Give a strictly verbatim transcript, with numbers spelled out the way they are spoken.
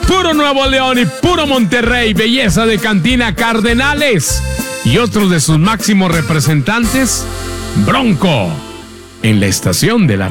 Puro Nuevo León y puro Monterrey, belleza de Cantina Cardenales. Y otros de sus máximos representantes, Bronco, en la estación de la